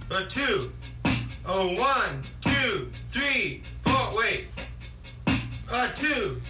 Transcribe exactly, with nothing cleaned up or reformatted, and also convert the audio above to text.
A two. Oh, one, two, three, four. Wait. A two.